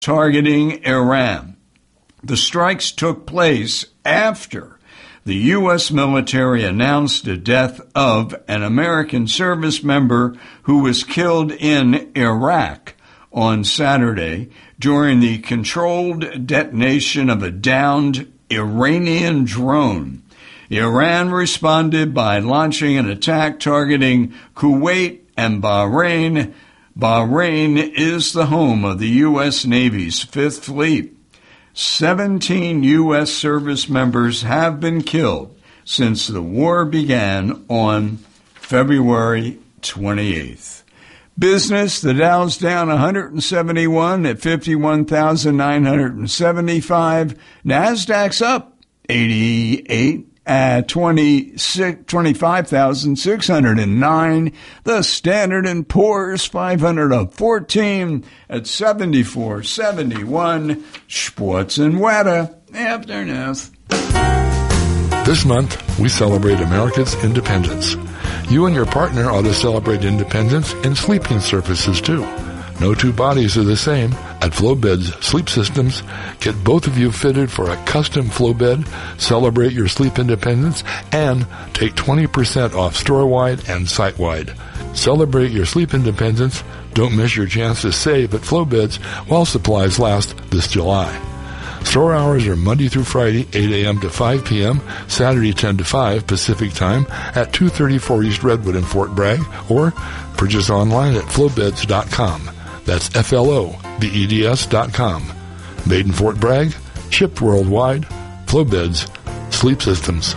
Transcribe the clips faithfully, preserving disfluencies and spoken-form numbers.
targeting Iran. The strikes took place after the U S military announced the death of an American service member who was killed in Iraq on Saturday during the controlled detonation of a downed Iranian drone. Iran responded by launching an attack targeting Kuwait and Bahrain. Bahrain is the home of the U S Navy's Fifth Fleet. seventeen U S service members have been killed since the war began on February twenty-eighth. Business, the Dow's down one hundred seventy-one at fifty-one thousand nine hundred seventy-five. NASDAQ's up eighty-eight at twenty-five thousand six hundred nine. The Standard and Poor's five hundred fourteen at seventy-four seventy-one. Sports and weather after news. This month, we celebrate America's independence. You and your partner ought to celebrate independence in sleeping surfaces, too. No two bodies are the same. At FlowBed's Sleep Systems, get both of you fitted for a custom flow bed, celebrate your sleep independence, and take twenty percent off store-wide and site-wide. Celebrate your sleep independence. Don't miss your chance to save at FlowBeds while supplies last this July. Store hours are Monday through Friday, eight a.m. to five p.m., Saturday ten to five Pacific Time at two thirty-four East Redwood in Fort Bragg, or purchase online at flow beds dot com. That's F L O B E D S dot com. Made in Fort Bragg, shipped worldwide. FlowBeds Sleep Systems.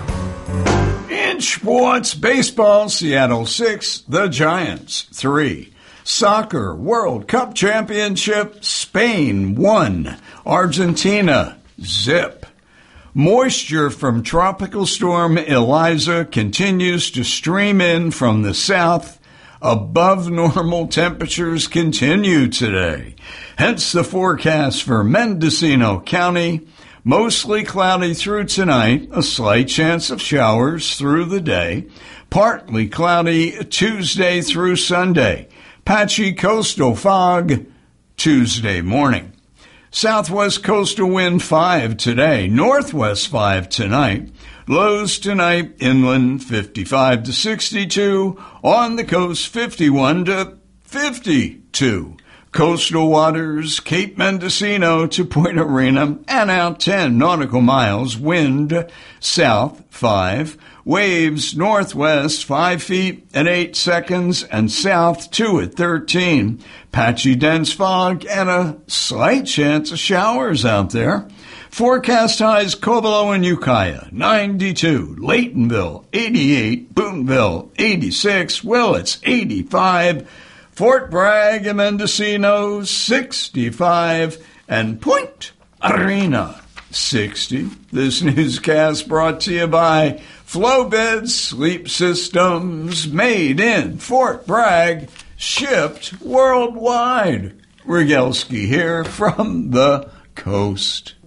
In sports, baseball, Seattle six, the Giants three. Soccer, World Cup Championship, Spain one. Argentina, zip. Moisture from Tropical Storm Eliza continues to stream in from the south. Above normal temperatures continue today. Hence the forecast for Mendocino County. Mostly cloudy through tonight, a slight chance of showers through the day. Partly cloudy Tuesday through Sunday. Patchy coastal fog Tuesday morning. Southwest coastal wind five today, northwest five tonight. Lows tonight, inland fifty-five to sixty-two, on the coast fifty-one to fifty-two. Coastal waters, Cape Mendocino to Point Arena, and out ten nautical miles, wind south five. Waves northwest five feet at eight seconds and south two at thirteen. Patchy dense fog and a slight chance of showers out there. Forecast highs Covelo and Ukiah, ninety-two. Laytonville, eighty-eight. Boonville, eighty-six. Willits, eighty-five. Fort Bragg and Mendocino, sixty-five. And Point Arena, sixty. This newscast brought to you by FlowBed Sleep Systems, made in Fort Bragg, shipped worldwide. Rogalski here from the coast.